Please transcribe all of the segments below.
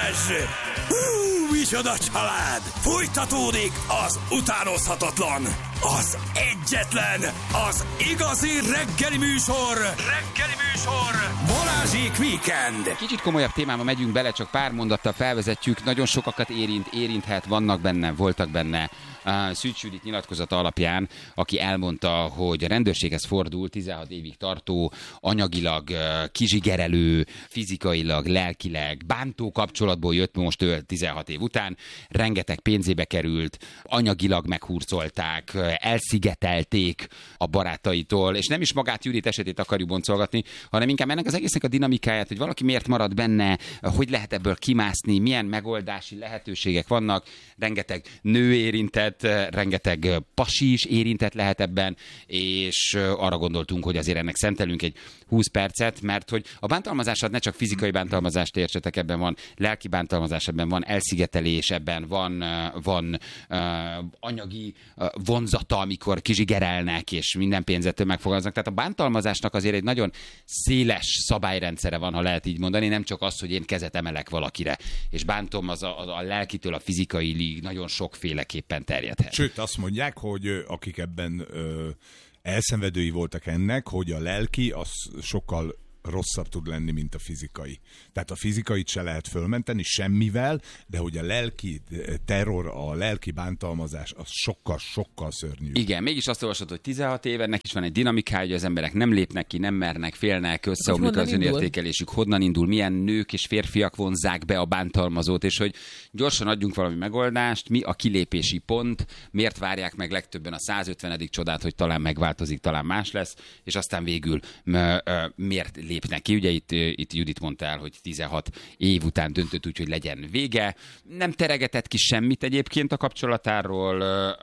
Balázs! Micsoda család! Folytatódik az utánozhatatlan, az egyetlen, az igazi reggeli műsor! Balázsék Weekend! Kicsit komolyabb témába megyünk bele, csak pár mondattal felvezetjük. Nagyon sokakat érinthet, vannak benne, voltak benne. Szűcs Judit nyilatkozata alapján, aki elmondta, hogy a rendőrséghez fordul, 16 évig tartó, anyagilag kizsigerelő, fizikailag, lelkileg, bántó kapcsolatból jött most ő 16 év után, rengeteg pénzébe került, anyagilag meghurcolták, elszigetelték a barátaitól, és nem is magát Judit esetét akarjuk boncolgatni, hanem inkább ennek az egésznek a dinamikáját, hogy valaki miért marad benne, hogy lehet ebből kimászni, milyen megoldási lehetőségek vannak, rengeteg nő érintett, rengeteg pasi is érintett lehet ebben, és arra gondoltunk, hogy azért ennek szentelünk egy 20 percet, mert hogy a bántalmazását ne csak fizikai bántalmazást értsetek, ebben van lelki bántalmazás, ebben van elszigetelés, ebben van anyagi vonzata, amikor kizsigerelnek, és minden pénzettől megfogalmaznak. Tehát a bántalmazásnak azért egy nagyon széles szabályrendszere van, ha lehet így mondani, nem csak az, hogy én kezet emelek valakire, és bántom az a lelkitől a fizikai nagyon sokféleképpen terjedhet. Sőt, azt mondják, hogy akik ebben elszenvedői voltak ennek, hogy a lelki az sokkal rosszabb tud lenni, mint a fizikai. Tehát a fizikait se lehet fölmenteni semmivel, de hogy a lelki terror, a lelki bántalmazás az sokkal szörnyűbb. Igen, mégis azt olvasod, hogy 16 éve, ennek is van egy dinamikája, hogy az emberek nem lépnek ki, nem mernek, félnek, összeomlik az önértékelésük, honnan indul, milyen nők és férfiak vonzzák be a bántalmazót, és hogy gyorsan adjunk valami megoldást, mi a kilépési pont, miért várják meg legtöbben a 150. csodát, hogy talán megváltozik, talán más lesz, és aztán végül miért lépnek ki. Ugye itt Judit mondta el, hogy 16 év után döntött úgy, hogy legyen vége. Nem teregetett ki semmit egyébként a kapcsolatáról,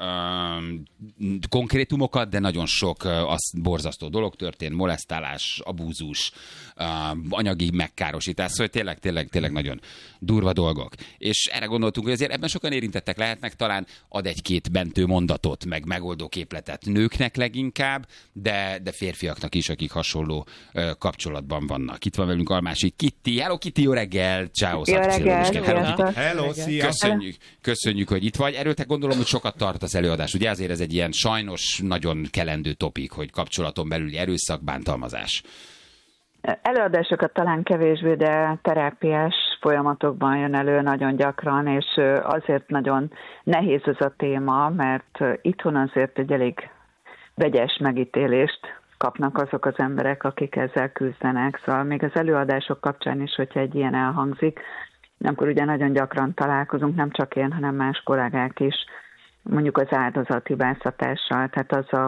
konkrétumokat, de nagyon sok borzasztó dolog történt, molesztálás, abúzus, anyagi megkárosítás, szóval tényleg nagyon durva dolgok. És erre gondoltunk, hogy azért ebben sokan érintettek lehetnek, talán ad egy-két mentő mondatot, meg megoldó képletet nőknek leginkább, de férfiaknak is, akik hasonló kapcsolatban vannak. Itt van velünk Almási Kitti. Hello Kitti, jó reggel! Ciao, jó reggel! Hello, szia! Köszönjük, hogy itt vagy. Erről te gondolom, hogy sokat tart az előadás. Ugye azért ez egy ilyen sajnos nagyon kelendő topik, hogy kapcsolaton belüli erőszak, bántalmazás. Előadásokat talán kevésbé, de terápiás folyamatokban jön elő nagyon gyakran, és azért nagyon nehéz ez a téma, mert itthon azért egy elég vegyes megítélést kapnak azok az emberek, akik ezzel küzdenek. Szóval még az előadások kapcsán is, hogyha egy ilyen elhangzik, akkor ugye nagyon gyakran találkozunk, nem csak én, hanem más kollégák is, mondjuk az áldozathibáztatással, tehát azzal,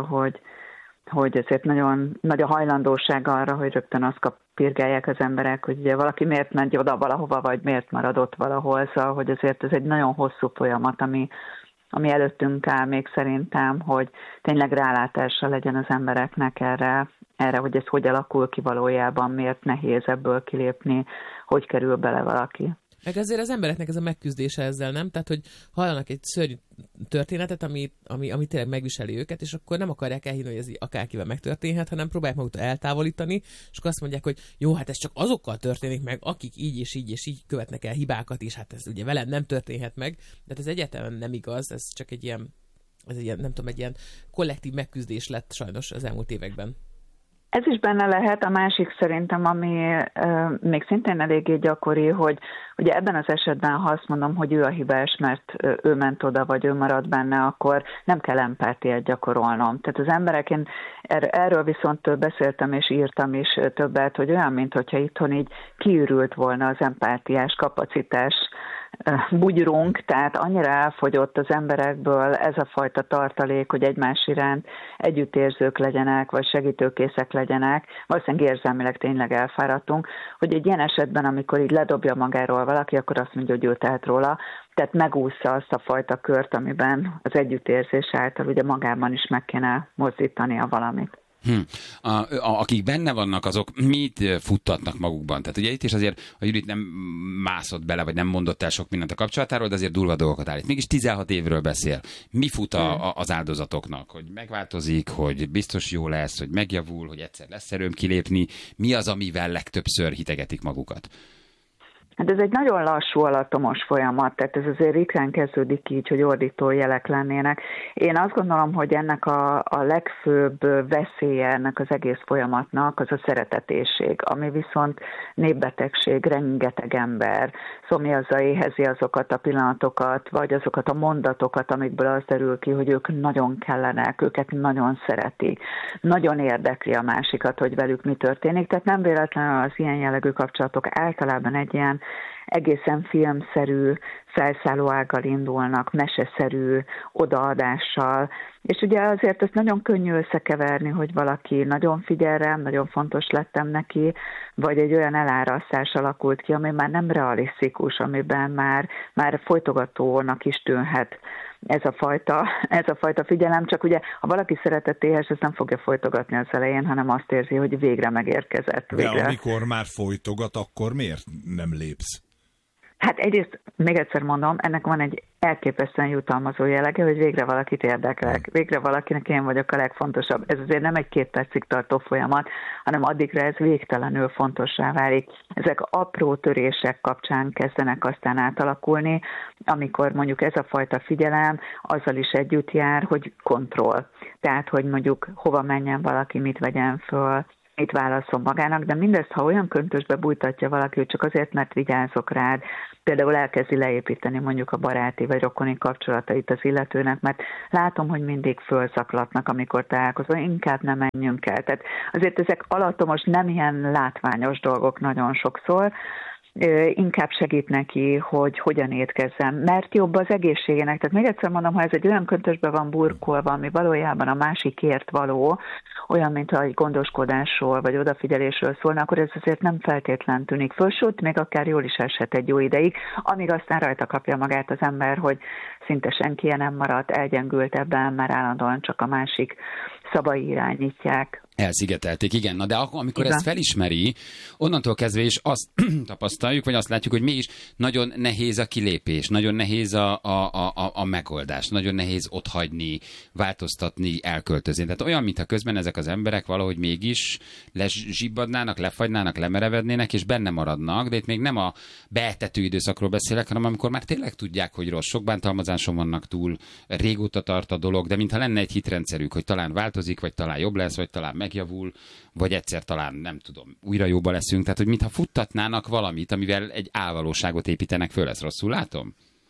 hogy ezért nagyon nagy a hajlandóság arra, hogy rögtön azt kapirgálják az emberek, hogy ugye valaki miért ment oda valahova, vagy miért maradott valahol, szóval, hogy azért ez egy nagyon hosszú folyamat, ami előttünk áll még szerintem, hogy tényleg rálátása legyen az embereknek erre, hogy ez hogy alakul ki valójában, miért nehéz ebből kilépni, hogy kerül bele valaki. Meg azért az embereknek ez a megküzdése ezzel, nem? Tehát, hogy hallanak egy szörnyű történetet, ami tényleg megviseli őket, és akkor nem akarják elhinni, hogy ez akárkivel megtörténhet, hanem próbálják maguktól eltávolítani, és akkor azt mondják, hogy jó, hát ez csak azokkal történik meg, akik így és így követnek el hibákat, és hát ez ugye velem nem történhet meg, de ez egyáltalán nem igaz, ez csak egy ilyen, nem tudom, egy ilyen kollektív megküzdés lett sajnos az elmúlt években. Ez is benne lehet, a másik szerintem, ami még szintén eléggé gyakori, hogy ugye ebben az esetben, ha azt mondom, hogy ő a hibás, mert ő ment oda, vagy ő marad benne, akkor nem kell empátiát gyakorolnom. Tehát az emberek, én erről viszont beszéltem és írtam is többet, hogy olyan, mintha itthon így kiürült volna az empátiás kapacitás bugyrunk, tehát annyira elfogyott az emberekből ez a fajta tartalék, hogy egymás iránt együttérzők legyenek, vagy segítőkészek legyenek, valószínűleg érzelmileg tényleg elfáradtunk, hogy egy ilyen esetben, amikor így ledobja magáról valaki, akkor azt mondja, hogy ő tehet róla, tehát megúszza azt a fajta kört, amiben az együttérzés által ugye magában is meg kéne mozdítania valamit. Akik benne vannak, azok mit futtatnak magukban? Tehát ugye itt is azért a Judit nem mászott bele, vagy nem mondott el sok mindent a kapcsolatáról, de azért durva dolgokat állít. Mégis 16 évről beszél. Mi fut az áldozatoknak? Hogy megváltozik, hogy biztos jó lesz, hogy megjavul, hogy egyszer lesz erőm kilépni. Mi az, amivel legtöbbször hitegetik magukat? Hát ez egy nagyon lassú, alattomos folyamat, tehát ez azért ritkán kezdődik így, hogy ordító jelek lennének. Én azt gondolom, hogy ennek a legfőbb veszélye ennek az egész folyamatnak az a szeretetésség, ami viszont népbetegség, rengeteg ember szomjazza, éhezi azokat a pillanatokat, vagy azokat a mondatokat, amikből az derül ki, hogy ők nagyon kellenek, őket nagyon szeretik, nagyon érdekli a másikat, hogy velük mi történik, tehát nem véletlenül az ilyen jellegű kapcsolatok általában egy ilyen egészen filmszerű felszállóággal indulnak, meseszerű odaadással, és ugye azért ezt nagyon könnyű összekeverni, hogy valaki nagyon figyel rám, nagyon fontos lettem neki, vagy egy olyan elárasztás alakult ki, ami már nem realisztikus, amiben már folytogatónak is tűnhet ez a fajta figyelem, csak ugye, ha valaki szeretetéhes, ezt nem fogja folytogatni az elején, hanem azt érzi, hogy végre megérkezett. Végre. De amikor már folytogat, akkor miért nem lépsz? Hát egyrészt, még egyszer mondom, ennek van egy elképesztően jutalmazó jellege, hogy végre valakit érdeklek, végre valakinek én vagyok a legfontosabb. Ez azért nem egy 2 percig tartó folyamat, hanem addigra ez végtelenül fontossá válik. Ezek apró törések kapcsán kezdenek aztán átalakulni, amikor mondjuk ez a fajta figyelem azzal is együtt jár, hogy kontroll. Tehát, hogy mondjuk hova menjen valaki, mit vegyen föl, mit válaszol magának, de mindezt, ha olyan köntösbe bújtatja valaki, hogy csak azért, mert vigyázok rád, például elkezdi leépíteni mondjuk a baráti vagy rokoni kapcsolatait az illetőnek, mert látom, hogy mindig fölzaklatnak, amikor találkozom, inkább nem menjünk el. Tehát azért ezek alattomos, nem ilyen látványos dolgok nagyon sokszor, inkább segít neki, hogy hogyan étkezzem, mert jobb az egészségének. Tehát még egyszer mondom, ha ez egy olyan köntösbe van burkolva, ami valójában a másikért való, olyan, mintha egy gondoskodásról vagy odafigyelésről szólna, akkor ez azért nem feltétlen tűnik föl, sőt, még akár jól is eshet egy jó ideig, amíg aztán rajta kapja magát az ember, hogy szinte senki nem maradt, elgyengült ebben, már állandóan csak a másik szavai irányítják. Elszigetelték, igen. Na de akkor, amikor igen. Ezt felismeri, onnantól kezdve is azt tapasztaljuk, vagy azt látjuk, hogy mégis nagyon nehéz a kilépés, nagyon nehéz a megoldás, nagyon nehéz otthagyni, változtatni, elköltözni. Tehát olyan, mintha közben ezek az emberek valahogy mégis lezsibbadnának, lefagynának, lemerevednének, és benne maradnak, de itt még nem a beetető időszakról beszélek, hanem amikor már tényleg tudják, hogy rossz, sok bántalmazáson vannak túl, régóta tart a dolog, de mintha lenne egy hitrendszerük, hogy talán változik, vagy talán jobb lesz, vagy talán megjavul, vagy egyszer talán, nem tudom, újra jobban leszünk. Tehát, hogy mintha futtatnának valamit, amivel egy álvalóságot építenek föl, ezt rosszul látom?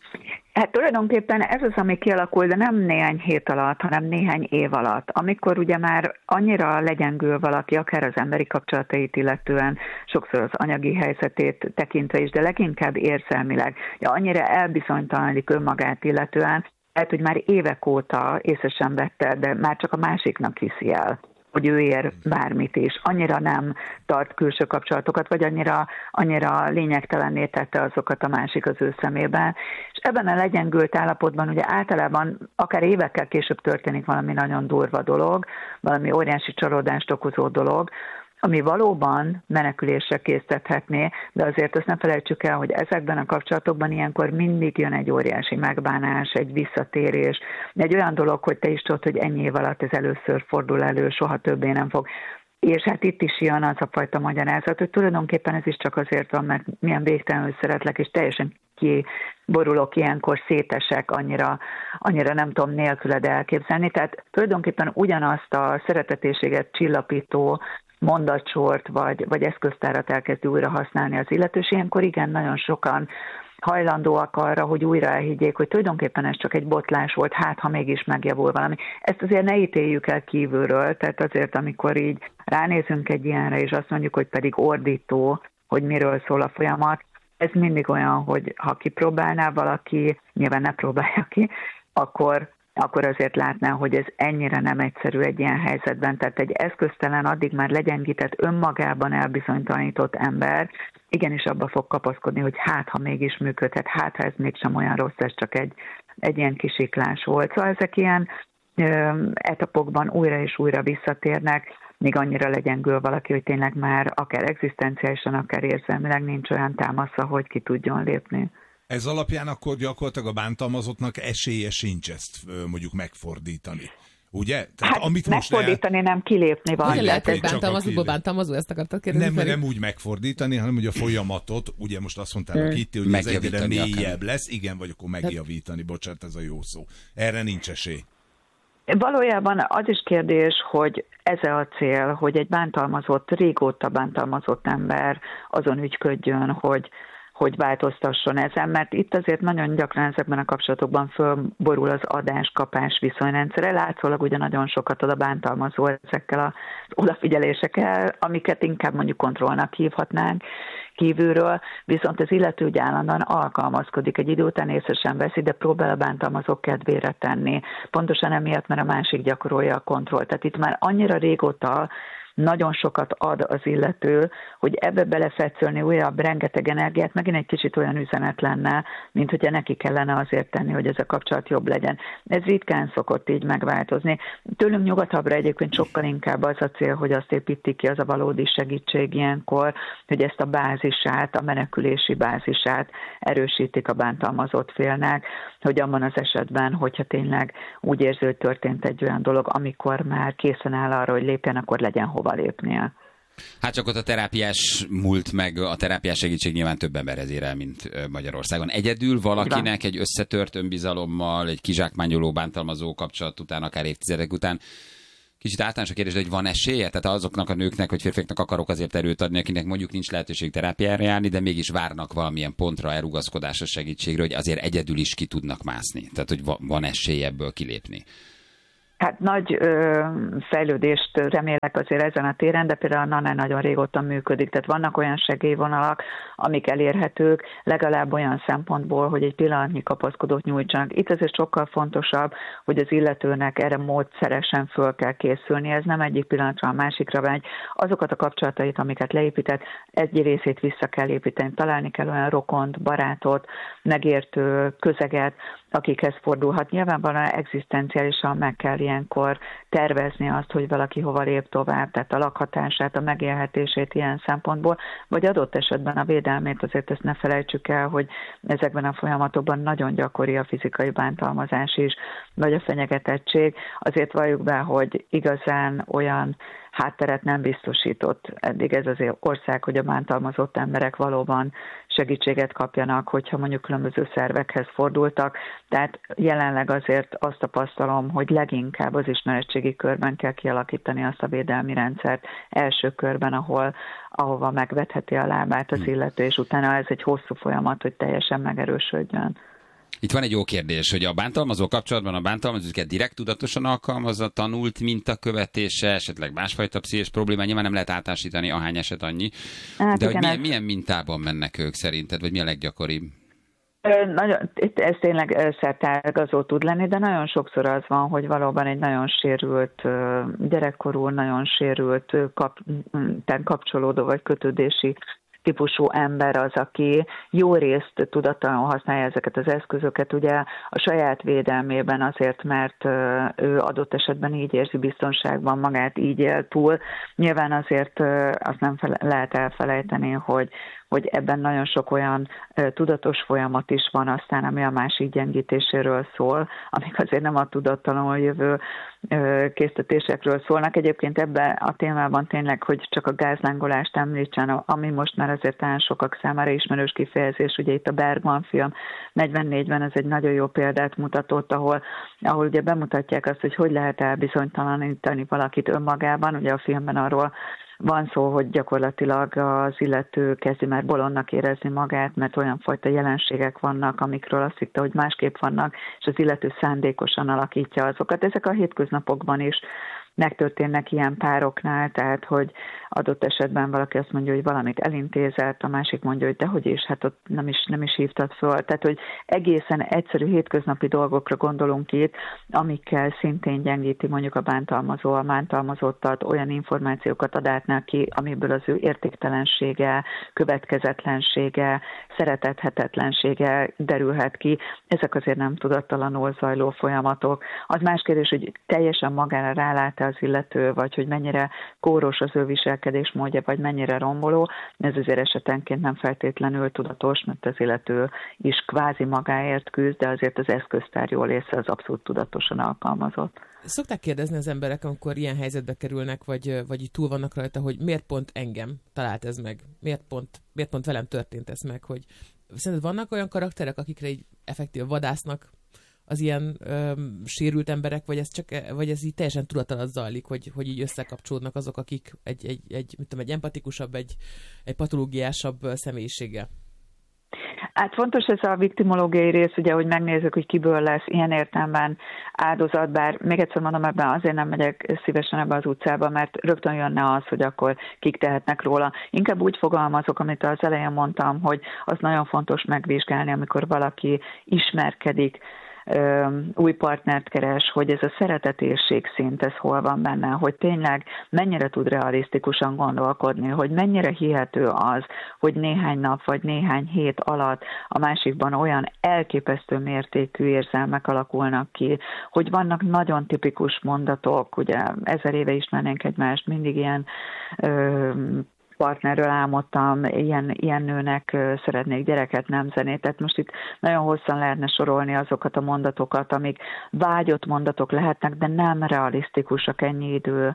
Hát tulajdonképpen ez az, ami kialakul, de nem néhány hét alatt, hanem néhány év alatt. Amikor ugye már annyira legyengül valaki, akár az emberi kapcsolatait illetően, sokszor az anyagi helyzetét tekintve is, de leginkább érzelmileg, annyira elbizonytalanodik önmagát illetően, lehet, hogy már évek óta észre sem vette, de már csak a másiknak hiszi el, hogy ő ér bármit is. Annyira nem tart külső kapcsolatokat, vagy annyira lényegtelenné tette azokat a másik az ő szemében. És ebben a legyengült állapotban ugye általában akár évekkel később történik valami nagyon durva dolog, valami óriási csalódást okozó dolog, ami valóban menekülésre késztethetné, de azért azt ne felejtsük el, hogy ezekben a kapcsolatokban ilyenkor mindig jön egy óriási megbánás, egy visszatérés, egy olyan dolog, hogy te is tudod, hogy ennyi év alatt ez először fordul elő, soha többé nem fog. És hát itt is jön az a fajta magyarázat, hogy tulajdonképpen ez is csak azért van, mert milyen végtelenül szeretlek, és teljesen kiborulok ilyenkor, szétesek, annyira nem tudom nélküled elképzelni. Tehát tulajdonképpen ugyanazt a szeretetéséget csillapító mondatsort vagy eszköztárat elkezdi újra használni az illető, és ilyenkor igen, nagyon sokan hajlandóak arra, hogy újra elhiggyék, hogy tulajdonképpen ez csak egy botlás volt, hát ha mégis megjavul valami. Ezt azért ne ítéljük el kívülről, tehát azért, amikor így ránézünk egy ilyenre, és azt mondjuk, hogy pedig ordító, hogy miről szól a folyamat, ez mindig olyan, hogy ha kipróbálná valaki, nyilván ne próbálja ki, akkor azért látná, hogy ez ennyire nem egyszerű egy ilyen helyzetben. Tehát egy eszköztelen, addig már legyengített, önmagában elbizonytalanított ember igenis abba fog kapaszkodni, hogy hát, ha mégis működhet, hát, ha ez mégsem olyan rossz, ez csak egy ilyen kisiklás volt. Szóval ezek ilyen etapokban újra és újra visszatérnek, még annyira legyengül valaki, hogy tényleg már akár egzisztenciálisan, akár érzelmileg nincs olyan támasza, hogy ki tudjon lépni. Ez alapján akkor gyakorlatilag a bántalmazottnak esélye sincs ezt mondjuk megfordítani. Ugye? Tehát, amit megfordítani, nem kilépni van. Hogyan lehet egy bántalmazó, ezt akartad kérdezni? Nem úgy megfordítani, hanem hogy a folyamatot, ugye most azt mondtál a Kitty, hogy ez egyre mélyebb lesz, igen, vagy akkor megjavítani, bocsánat, ez a jó szó. Erre nincs esély. Valójában az is kérdés, hogy ez a cél, hogy egy régóta bántalmazott ember azon ügyködjön, hogy változtasson ezen, mert itt azért nagyon gyakran ezekben a kapcsolatokban fölborul az adás-kapás viszonyrendszere. Látszólag ugye nagyon sokat ad a bántalmazó ezekkel az odafigyelésekkel, amiket inkább mondjuk kontrollnak hívhatnánk kívülről, viszont az illető ugye állandóan alkalmazkodik, egy idő után észre sem veszi, de próbál a bántalmazók kedvére tenni. Pontosan emiatt, mert a másik gyakorolja a kontrollt. Tehát itt már annyira régóta nagyon sokat ad az illető, hogy ebbe belefetszölni újabb rengeteg energiát, megint egy kicsit olyan üzenet lenne, mint hogyha neki kellene azért tenni, hogy ez a kapcsolat jobb legyen. Ez ritkán szokott így megváltozni. Tőlünk nyugatabbra egyébként sokkal inkább az a cél, hogy azt építi ki az a valódi segítség ilyenkor, hogy ezt a bázisát, a menekülési bázisát erősítik a bántalmazott félnek, hogy abban az esetben, hogyha tényleg úgy érzi, hogy történt egy olyan dolog, amikor már készen áll arra, hogy lépjen, akkor legyen hova lépnie. Hát csak ott a terápiás múlt, meg a terápiás segítség nyilván több emberhez ér el, mint Magyarországon. Egyedül valakinek egy összetört önbizalommal, egy kizsákmányoló, bántalmazó kapcsolat után, akár évtizedek után, kicsit általános a kérdés, hogy van esélye? Tehát azoknak a nőknek, vagy férfiaknak akarok azért erőt adni, akinek mondjuk nincs lehetőség terápiára járni, de mégis várnak valamilyen pontra, elrugaszkodásra, segítségre, hogy azért egyedül is ki tudnak mászni. Tehát, hogy van esélye ebből kilépni. Hát nagy fejlődést remélek azért ezen a téren, de például a NANE nagyon régóta működik, tehát vannak olyan segélyvonalak, amik elérhetők, legalább olyan szempontból, hogy egy pillanatnyi kapaszkodót nyújtsanak. Itt azért sokkal fontosabb, hogy az illetőnek erre módszeresen föl kell készülni, ez nem egyik pillanatra a másikra megy. Azokat a kapcsolatait, amiket leépített, egy részét vissza kell építeni, találni kell olyan rokont, barátot, megértő közeget, akikhez fordulhat. Nyilvánvalóan egzisztenciálisan meg kell ilyenkor tervezni azt, hogy valaki hova lép tovább, tehát a lakhatását, a megélhetését ilyen szempontból, vagy adott esetben a védelmét, azért ezt ne felejtsük el, hogy ezekben a folyamatokban nagyon gyakori a fizikai bántalmazás is, vagy a fenyegetettség. Azért valljuk be, hogy igazán olyan hátteret nem biztosított eddig ez az ország, hogy a bántalmazott emberek valóban segítséget kapjanak, hogyha mondjuk különböző szervekhez fordultak. Tehát jelenleg azért azt tapasztalom, hogy leginkább az ismeretségi körben kell kialakítani azt a védelmi rendszert első körben, ahova megvetheti a lábát az illető, és utána ez egy hosszú folyamat, hogy teljesen megerősödjön. Itt van egy jó kérdés, hogy a bántalmazó kapcsolatban a bántalmazókat direkt tudatosan alkalmazza, tanult mintakövetése, esetleg másfajta pszichés probléma, nyilván nem lehet általánosítani, ahány eset annyi. Hát de hogy milyen mintában mennek ők szerinted, vagy mi a leggyakoribb? Ez tényleg szertágazó tud lenni, de nagyon sokszor az van, hogy valóban egy nagyon sérült gyerekkorú, nagyon sérült kapcsolódó vagy kötődési típusú ember az, aki jó részt tudattalanul használja ezeket az eszközöket, ugye a saját védelmében azért, mert ő adott esetben így érzi biztonságban magát, így él túl. Nyilván azért azt nem lehet elfelejteni, hogy ebben nagyon sok olyan tudatos folyamat is van aztán, ami a másik gyengítéséről szól, amik azért nem a tudattalanul jövő késztetésekről szólnak. Egyébként ebben a témában tényleg, hogy csak a gázlángolást említsen, ami most már azért talán sokak számára ismerős kifejezés, ugye itt a Bergman film 44-ben ez egy nagyon jó példát mutatott, ahol ugye bemutatják azt, hogy lehet elbizonytalanítani valakit önmagában, ugye a filmben arról van szó, hogy gyakorlatilag az illető kezdi már bolondnak érezni magát, mert olyan fajta jelenségek vannak, amikről azt hitte, hogy másképp vannak, és az illető szándékosan alakítja azokat. Ezek a hétköznapokban is megtörténnek ilyen pároknál, tehát hogy adott esetben valaki azt mondja, hogy valamit elintézett, a másik mondja, hogy dehogy is, hát ott nem is hívtad föl. Tehát, hogy egészen egyszerű hétköznapi dolgokra gondolunk itt, amikkel szintén gyengíti mondjuk a bántalmazó, a bántalmazottat, olyan információkat ad át neki, amiből az ő értéktelensége, következetlensége, szeretethetetlensége derülhet ki. Ezek azért nem tudattalanul zajló folyamatok. Az más kérdés, hogy teljesen magára rálát az illető, vagy hogy mennyire kóros az ő viselkedésmódja, vagy mennyire romboló, ez azért esetenként nem feltétlenül tudatos, mert az illető is kvázi magáért küzd, de azért az eszköztár jó része az abszolút tudatosan alkalmazott. Szokták kérdezni az emberek, amikor ilyen helyzetbe kerülnek, vagy így túl vannak rajta, hogy miért pont engem talált ez meg? Miért pont velem történt ez meg? Hogy szerinted vannak olyan karakterek, akikre így effektív vadásznak az ilyen sérült emberek, vagy ez így teljesen tudat alatt zajlik, hogy így összekapcsolódnak azok, akik egy empatikusabb, egy patológiásabb személyiséggel? Hát fontos ez a viktimológiai rész, ugye, hogy megnézzük, hogy kiből lesz ilyen értelemben áldozat, bár még egyszer mondom, ebben azért nem megyek szívesen ebbe az utcába, mert rögtön jönne az, hogy akkor kik tehetnek róla. Inkább úgy fogalmazok, amit az elején mondtam, hogy az nagyon fontos megvizsgálni, amikor valaki ismerkedik, új partnert keres, hogy ez a szeretetérség szint, ez hol van benne, hogy tényleg mennyire tud realisztikusan gondolkodni, hogy mennyire hihető az, hogy néhány nap vagy néhány hét alatt a másikban olyan elképesztő mértékű érzelmek alakulnak ki, hogy vannak nagyon tipikus mondatok, ugye 1000 éve ismernénk egymást, mindig ilyen partnerről álmodtam, ilyen nőnek szeretnék gyereket nemzeni. Tehát most itt nagyon hosszan lehetne sorolni azokat a mondatokat, amik vágyott mondatok lehetnek, de nem realisztikusak ennyi idő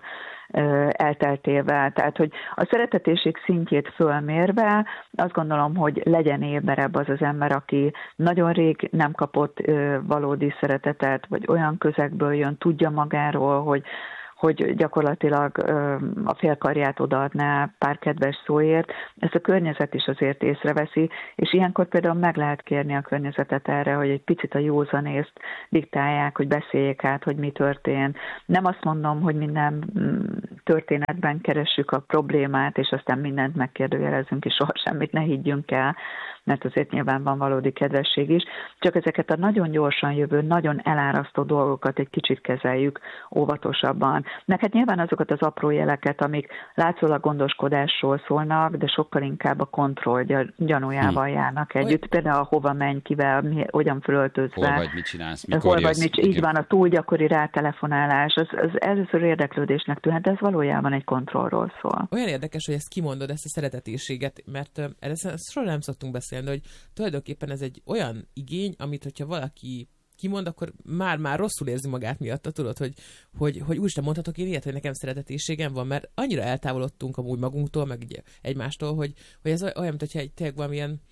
elteltével. Tehát, hogy a szeretetérség szintjét fölmérve azt gondolom, hogy legyen éberebb az az ember, aki nagyon rég nem kapott valódi szeretetet, vagy olyan közegből jön, tudja magáról, hogy gyakorlatilag a félkarját odaadná pár kedves szóért. Ezt a környezet is azért észreveszi, és ilyenkor például meg lehet kérni a környezetet erre, hogy egy picit a józanészt diktálják, hogy beszéljék át, hogy mi történt. Nem azt mondom, hogy minden történetben keressük a problémát, és aztán mindent megkérdőjelezünk, és soha semmit ne higgyünk el, mert azért nyilván van valódi kedvesség is, csak ezeket a nagyon gyorsan jövő, nagyon elárasztó dolgokat egy kicsit kezeljük óvatosabban. Meg hát nyilván azokat az apró jeleket, amik látszólag gondoskodásról szólnak, de sokkal inkább a kontroll gyanújával járnak együtt. Például hova menj, kivel, hogyan fölöltözve. Hol vagy, mit csinálsz, mikor jössz. Így van, a túl gyakori rátelefonálás, az először érdeklődésnek tűnhet, de ez valójában egy kontrollról szól. Olyan érdekes, hogy ezt kimondod, ezt a szeretetésséget, mert erre soha nem szoktunk beszélni, de hogy tulajdonképpen ez egy olyan igény, amit hogyha valaki kimond, akkor már rosszul érzi magát miatt, tudod, hogy úristen, mondhatok én ilyet, hogy nekem szeretetésségem van, mert annyira eltávolodtunk amúgy magunktól, meg egymástól, hogy ez olyan, mint hogyha tényleg valamilyen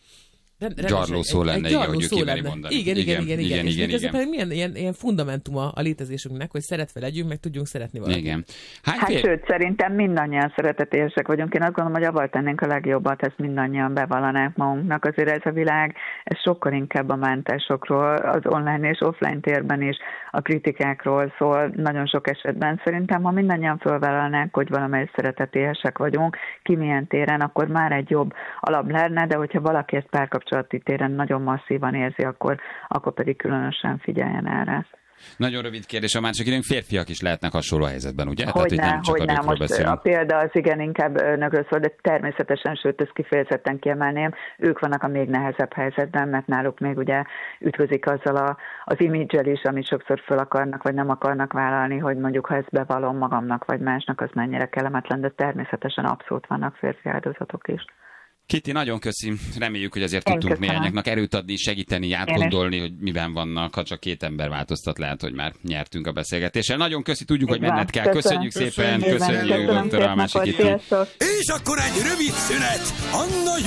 gyarló szó lenne, igen, hogy kimeri mondani. Igen. És ez milyen ilyen fundamentuma a létezésünknek, hogy szeretve legyünk, meg tudjunk szeretni valakit. Igen. Sőt, szerintem mindannyian szeretetérsek vagyunk. Én azt gondolom, hogy avval tennénk a legjobbat, ezt mindannyian bevallanánk magunknak. Azért ez a világ, ez sokkal inkább a mántásokról, az online és offline térben is a kritikákról szól nagyon sok esetben. Szerintem, ha mindannyian fölvállalnánk, hogy valamelyik szeretetérsek vagyunk, ki milyen téren, akkor már egy jobb alap lenne, de hogyha valaki ezt párkapcsolati téren nagyon masszívan érzi, akkor pedig különösen figyeljen erre. Nagyon rövid kérdés, a másik időnk férfiak is lehetnek hasonló helyzetben, ugye? Hogyne, most a példa az igen inkább nőkről szól, de természetesen, sőt, ezt kifejezetten kiemelném, ők vannak a még nehezebb helyzetben, mert náluk még ugye ütközik azzal az imidzsel is, amit sokszor föl akarnak, vagy nem akarnak vállalni, hogy mondjuk, ha ezt bevallom magamnak, vagy másnak, az mennyire kellemetlen, de természetesen abszolút vannak férfi áldozatok is. Kitty, nagyon köszi. Reméljük, hogy azért tudtunk néhányaknak erőt adni, segíteni, átgondolni, hogy miben vannak. Ha csak 2 ember változtat, lehet, hogy már nyertünk a beszélgetéssel. Nagyon köszi, tudjuk, hogy menned kell. Köszönjük szépen. Köszönjük, dr. Almási Kitty. És akkor egy rövid szünet. Anna